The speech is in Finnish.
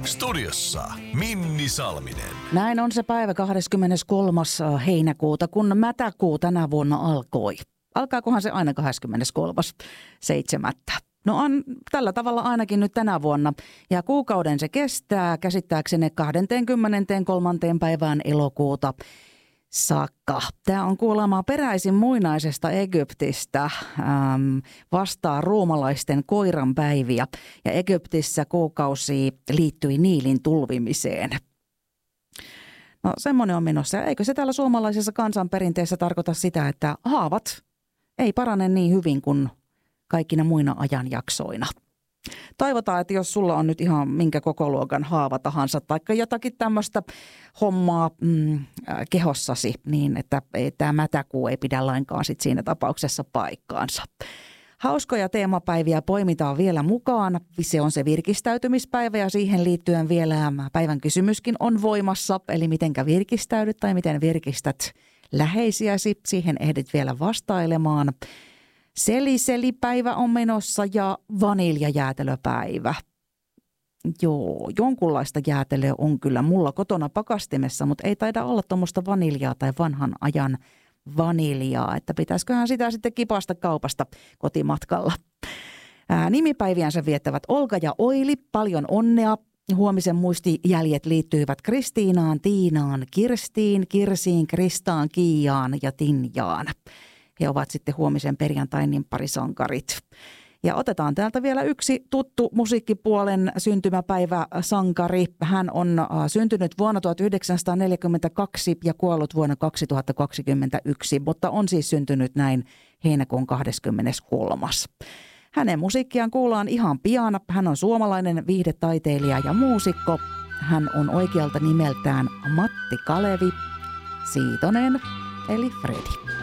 Studiossa Minni Salminen. Näin on se päivä 23. heinäkuuta, kun mätäkuu tänä vuonna alkoi. Alkaakohan se aina 23.7. No on tällä tavalla ainakin nyt tänä vuonna. Ja kuukauden se kestää käsittääkseni 23. päivään elokuuta saakka. Tämä on kuulemma peräisin muinaisesta Egyptistä, vastaa roomalaisten koiranpäiviä. Ja Egyptissä kuukausi liittyi Niilin tulvimiseen. No semmoinen on menossa. Eikö se täällä suomalaisessa kansanperinteessä tarkoita sitä, että haavat ei parane niin hyvin kuin kaikkina muina ajanjaksoina? Toivotaan, että jos sulla on nyt ihan minkä kokoluokan haava tahansa tai jotakin tämmöistä hommaa kehossasi, niin että tämä mätäkuu ei pidä lainkaan sit siinä tapauksessa paikkaansa. Hauskoja teemapäiviä poimitaan vielä mukaan. Se on se virkistäytymispäivä ja siihen liittyen vielä päivän kysymyskin on voimassa. Eli mitenkä virkistäydyt tai miten virkistät läheisiäsi. Siihen ehdit vielä vastailemaan. Seliselipäivä on menossa ja vaniljajäätelöpäivä. Joo, jonkunlaista jäätelöä on kyllä mulla kotona pakastimessa, mutta ei taida olla tuommoista vaniljaa tai vanhan ajan vaniljaa, että pitäisiköhän sitä sitten kipasta kaupasta kotimatkalla. Nimipäiviänsä viettävät Olga ja Oili, paljon onnea. Huomisen muistijäljet liittyivät Kristiinaan, Tiinaan, Kirstiin, Kirsiin, Kristaan, Kiiaan ja Tinjaan. He ovat sitten huomisen perjantain nimpparisankarit. Ja otetaan täältä vielä yksi tuttu musiikkipuolen syntymäpäiväsankari. Hän on syntynyt vuonna 1942 ja kuollut vuonna 2021, mutta on siis syntynyt näin heinäkuun 23. Hänen musiikkiaan kuullaan ihan pian. Hän on suomalainen viihdetaiteilija ja muusikko. Hän on oikealta nimeltään Matti Kalevi Siitonen eli Fredi.